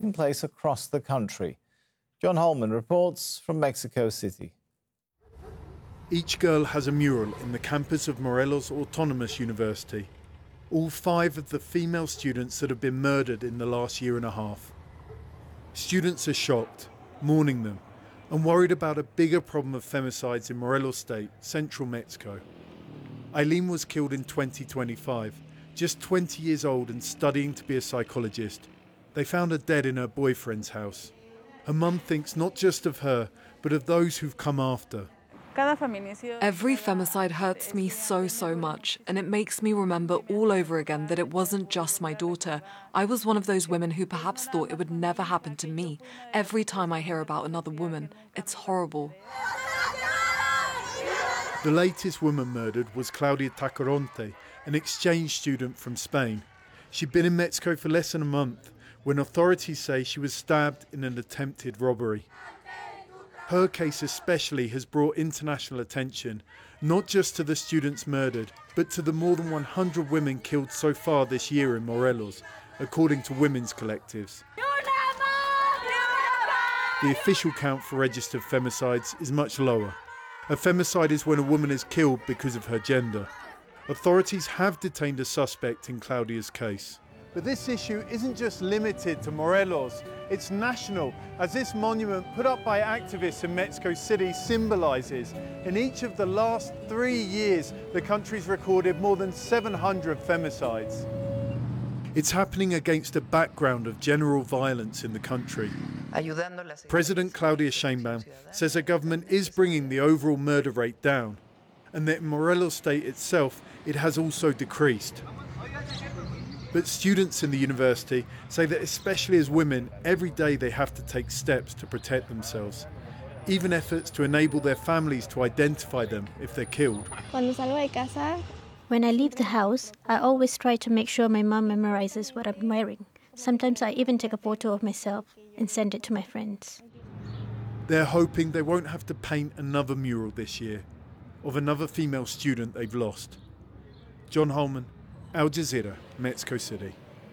taken place across the country. John Holman reports from Mexico City. Each girl has a mural in the campus of Morelos Autonomous University. All 5 of the female students that have been murdered in the last year and a half. Students are shocked, mourning them, and worried about a bigger problem of femicides in Morelos State, central Mexico. Eileen was killed in 2025, just 20 years old and studying to be a psychologist. They found her dead in her boyfriend's house. Her mum thinks not just of her, but of those who've come after. Every femicide hurts me so much, and it makes me remember all over again that it wasn't just my daughter. I was one of those women who perhaps thought it would never happen to me. Every time I hear about another woman, it's horrible. The latest woman murdered was Claudia Tacoronte, an exchange student from Spain. She'd been in Mexico for less than a month when authorities say she was stabbed in an attempted robbery. Her case especially has brought international attention, not just to the students murdered, but to the more than 100 women killed so far this year in Morelos, according to women's collectives. The official count for registered femicides is much lower. A femicide is when a woman is killed because of her gender. Authorities have detained a suspect in Claudia's case. But this issue isn't just limited to Morelos, it's national, as this monument put up by activists in Mexico City symbolises. In each of the last 3 years, the country's recorded more than 700 femicides. It's happening against a background of general violence in the country. President Claudia Sheinbaum says her government is bringing the overall murder rate down, and that in Morelos State itself, it has also decreased. But students in the university say that especially as women, every day they have to take steps to protect themselves. Even efforts to enable their families to identify them if they're killed. When I leave the house, I always try to make sure my mom memorizes what I'm wearing. Sometimes I even take a photo of myself and send it to my friends. They're hoping they won't have to paint another mural this year of another female student they've lost. John Holman, Al Jazeera, Mexico City.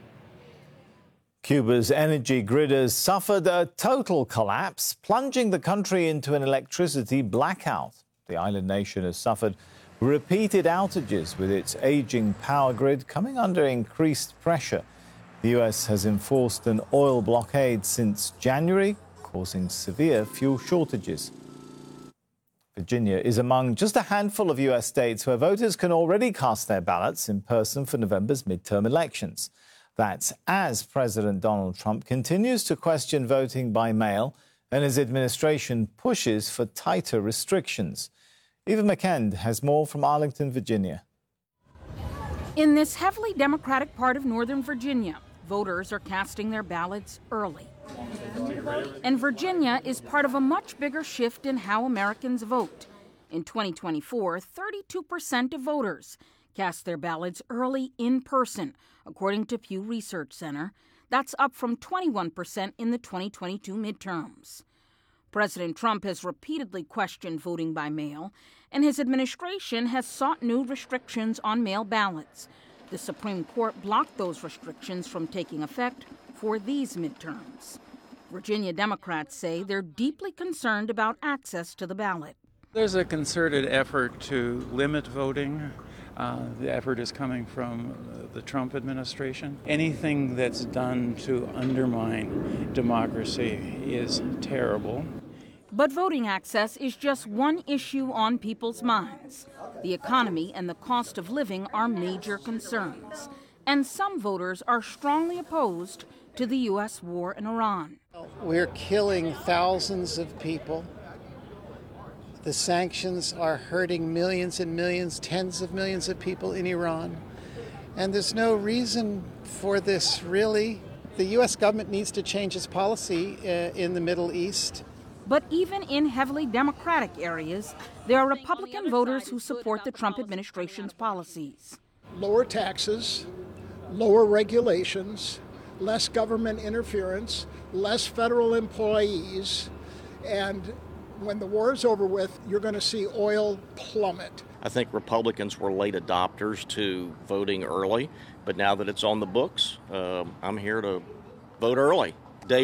Cuba's energy grid has suffered a total collapse, plunging the country into an electricity blackout. The island nation has suffered repeated outages, with its aging power grid coming under increased pressure. The US has enforced an oil blockade since January, causing severe fuel shortages. Virginia is among just a handful of US states where voters can already cast their ballots in person for November's midterm elections. That's as President Donald Trump continues to question voting by mail and his administration pushes for tighter restrictions. Eva McKend has more from Arlington, Virginia. In this heavily Democratic part of Northern Virginia, voters are casting their ballots early. And Virginia is part of a much bigger shift in how Americans vote. In 2024, 32% of voters cast their ballots early in person, according to Pew Research Center. That's up from 21% in the 2022 midterms. President Trump has repeatedly questioned voting by mail, and his administration has sought new restrictions on mail ballots. The Supreme Court blocked those restrictions from taking effect for these midterms. Virginia Democrats say they're deeply concerned about access to the ballot. There's a concerted effort to limit voting. The effort is coming from the Trump administration. Anything that's done to undermine democracy is terrible. But voting access is just one issue on people's minds. The economy and the cost of living are major concerns. And some voters are strongly opposed to the U.S. war in Iran. We're killing thousands of people. The sanctions are hurting millions and millions, tens of millions of people in Iran. And there's no reason for this, really. The U.S. government needs to change its policy in the Middle East. But even in heavily Democratic areas, there are Republican voters who support the Trump administration's policies. Lower taxes, lower regulations, less government interference, less federal employees, and when the war is over with, you're going to see oil plummet. I think Republicans were late adopters to voting early, but now that it's on the books, I'm here to vote early.